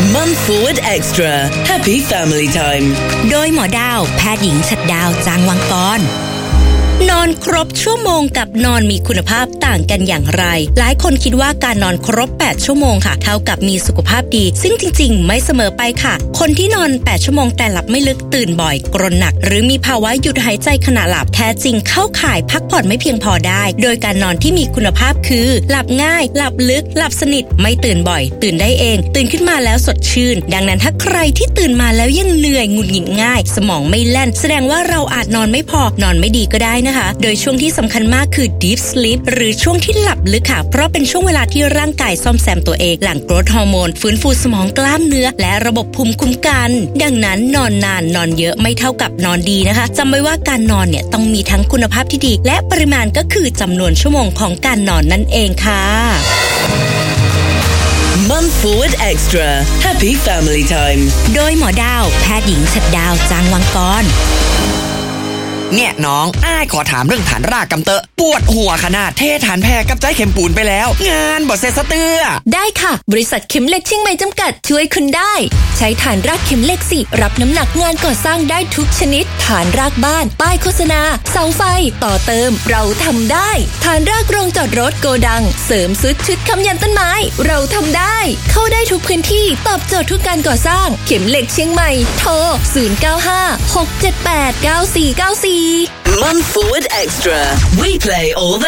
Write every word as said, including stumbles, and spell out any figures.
Mum Forward Extra Happy Family Time โดยหมอดาวแพทย์หญิงฉัตรดาวจางวังกรนอนครบชั่วโมงกับนอนมีคุณภาพต่างกันอย่างไรหลายคนคิดว่าการนอนครบแปดชั่วโมงค่ะเท่ากับมีสุขภาพดีซึ่งจริงๆไม่เสมอไปค่ะคนที่นอนแปดชั่วโมงแต่หลับไม่ลึกตื่นบ่อยกรนหนักหรือมีภาวะหยุดหายใจขณะหลับแท้จริงเข้าข่ายพักผ่อนไม่เพียงพอได้โดยการนอนที่มีคุณภาพคือหลับง่ายหลับลึกหลับสนิทไม่ตื่นบ่อยตื่นได้เองตื่นขึ้นมาแล้วสดชื่นดังนั้นถ้าใครที่ตื่นมาแล้วยังเหนื่อยหงุดหงิดง่ายสมองไม่แล่นแสดงว่าเราอาจนอนไม่พอนอนไม่ดีก็ได้นะคะโดยช่วงที่สำคัญมากคือ deep sleep หรือช่วงที่หลับลึกค่ะเพราะเป็นช่วงเวลาที่ร่างกายซ่อมแซมตัวเองหลั่งโกรทฮอร์โมนฟื้นฟูสมองกล้ามเนื้อและระบบภูมิคุ้มกันดังนั้นนอนนานนอนเยอะไม่เท่ากับนอนดีนะคะจำไว้ว่าการนอนเนี่ยต้องมีทั้งคุณภาพที่ดีและปริมาณก็คือจำนวนชั่วโมงของการนอนนั่นเองค่ะ Mum Forward Extra Happy Family Time โดยหมอดาวแพทย์หญิงฉัตรดาวจางวังกรเนี่ยน้องอ้ายขอถามเรื่องฐานรากกำเตอะปวดหัวขนาดเทฐานแพรกับใจเข็มปูนไปแล้วงานบ่เสร็จสะเตือได้ค่ะบริษัทเข็มเหล็กเชียงใหม่จำกัดช่วยคุณได้ใช้ฐานรากเข็มเหล็กสิรับน้ำหนักงานก่อสร้างได้ทุกชนิดฐานรากบ้านป้ายโฆษณาเสาไฟต่อเติมเราทำได้ฐานรากโรงจอดรถโกดังเสริมซุดชุดค้ำยันต้นไม้เราทำได้เข้าได้ทุกพื้นที่ตอบโจทย์ทุกการก่อสร้างเข็มเหล็กเชียงใหม่โทรศูนย์ เก้า ห้า หก เจ็ด แปด เก้า สี่ เก้า สี่ Mum Forward Extra. We play all the